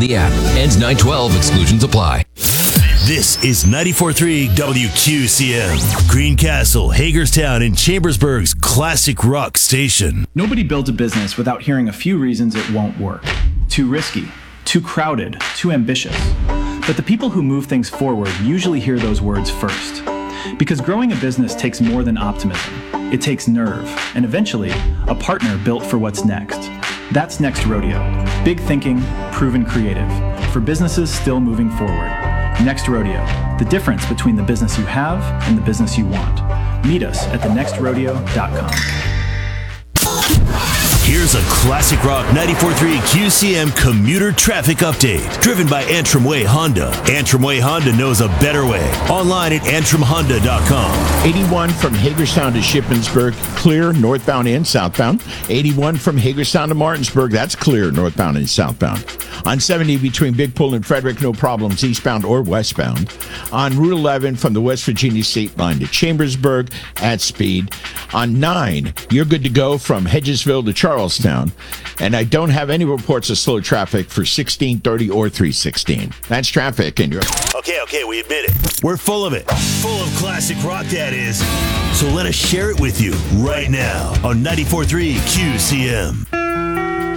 the app. Ends 9/12. Exclusions apply. This is 94.3 WQCM, Greencastle, Hagerstown, and Chambersburg's classic rock station. Nobody builds a business without hearing a few reasons it won't work. Too risky, too crowded, too ambitious. But the people who move things forward usually hear those words first. Because growing a business takes more than optimism. It takes nerve, and eventually, a partner built for what's next. That's Next Rodeo. Big thinking, proven creative. For businesses still moving forward. Next Rodeo, the difference between the business you have and the business you want. Meet us at thenextrodeo.com. Here's a classic rock 94.3 QCM commuter traffic update. Driven by Antrim Way Honda. Antrim Way Honda knows a better way. Online at antrimhonda.com. 81 from Hagerstown to Shippensburg, clear northbound and southbound. 81 from Hagerstown to Martinsburg, that's clear northbound and southbound. On 70 between Big Pool and Frederick, no problems eastbound or westbound. On Route 11 from the West Virginia state line to Chambersburg at speed. On 9, you're good to go from Hedgesville to Charlestown. And I don't have any reports of slow traffic for 1630 or 316. That's traffic in your... Okay, we admit it. We're full of it. Full of classic rock, that is. So let us share it with you right now on 94.3 QCM.